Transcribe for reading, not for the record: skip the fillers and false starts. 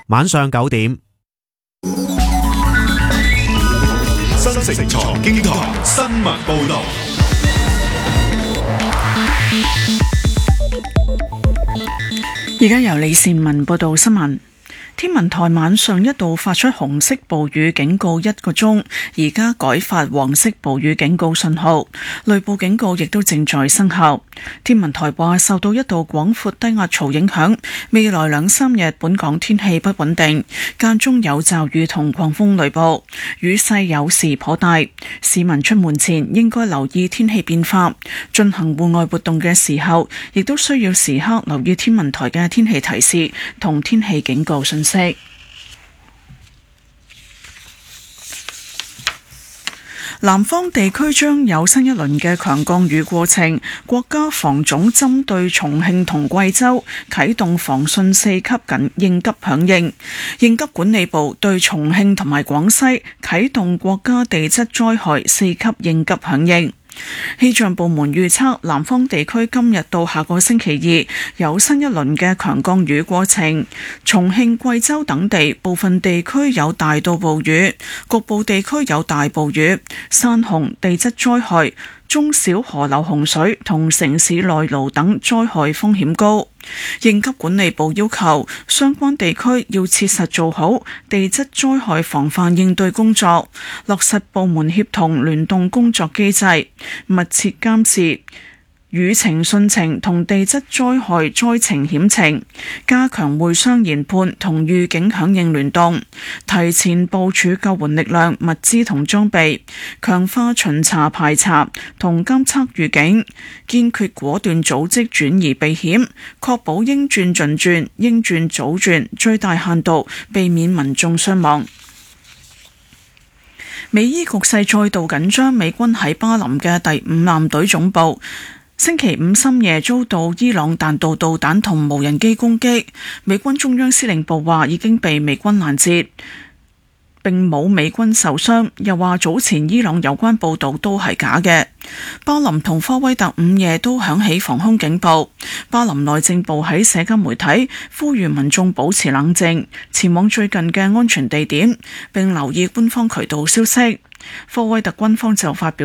晚上9點。 新城財經台新聞報道。 而家由李善文報道新聞。天文台晚上一度發出紅色暴雨警告1個鐘，而家改發黃色暴雨警告信號，雷暴警告亦都正在生效。天文台話，受到一道廣闊低壓槽影響，未來2-3日本港天氣不穩定，間中有驟雨同狂風雷暴，雨勢有時頗大。市民出門前應該留意天氣變化，進行戶外活動嘅時候，亦都需要時刻留意天文台嘅天氣提示同天氣警告信息。南方地區將有新一輪嘅強降雨過程，國家防總針對重慶同貴州啟動防汛4級應急響應，應急管理部對重慶同埋廣西啟動國家地質災害4級應急響應。氣象部門預測，南方地區今日到下個星期2有新一輪嘅強降雨過程，重慶、貴州等地部分地區有大到暴雨，局部地區有大暴雨、山洪、地質災害、中小河流洪水同城市內澇等災害風險高。應急管理部要求相關地區要切實做好地質災害防範應對工作，落實部門協同聯動工作機制，密切監視雨情、汛情同地質災害災情險情，加強會商研判同預警響應聯動，提前部署救援力量、物資同裝備，強化巡查排查同監測預警，堅決果斷組織轉移避險，確保應轉盡轉、應轉早轉，最大限度避免民眾傷亡。美伊局勢再度緊張，美軍喺巴林嘅第5艦隊總部星期5深夜遭到伊朗彈道導彈同無人機攻擊，美軍中央司令部話已經被美軍攔截，並冇美軍受傷，又話早前伊朗有關報導都係假嘅。巴林同科威特午夜都響起防空警報，巴林內政部喺社交媒體呼籲民眾保持冷靜，前往最近嘅安全地點，並留意官方渠道消息。科威特軍方就發表